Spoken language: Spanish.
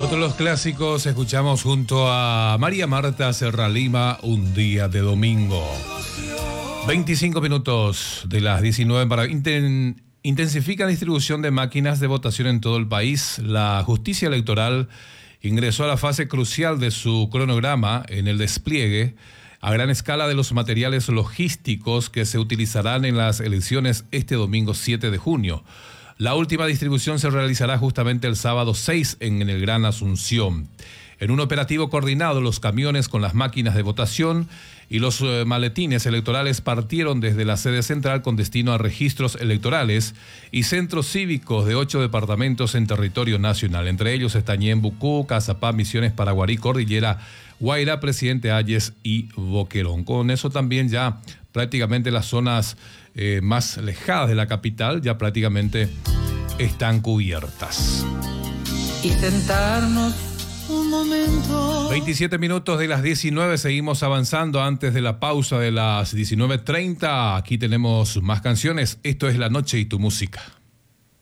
Otro de los clásicos escuchamos junto a María Marta Serra Lima, Un día de domingo. 25 minutos de las 19 para... Intensifica la distribución de máquinas de votación en todo el país. La justicia electoral ingresó a la fase crucial de su cronograma en el despliegue a gran escala de los materiales logísticos que se utilizarán en las elecciones este domingo 7 de junio. La última distribución se realizará justamente el sábado 6 en el Gran Asunción. En un operativo coordinado, los camiones con las máquinas de votación y los maletines electorales partieron desde la sede central con destino a registros electorales y centros cívicos de 8 departamentos en territorio nacional. Entre ellos están Ñembucú, Cazapá, Misiones, Paraguarí, Cordillera, Guairá, Presidente Hayes y Boquerón. Con eso también ya prácticamente las zonas más alejadas de la capital ya prácticamente están cubiertas. Y tentarnos un momento. 27 minutos de las 19, seguimos avanzando antes de la pausa de las 19:30. Aquí tenemos más canciones. Esto es La Noche y tu Música.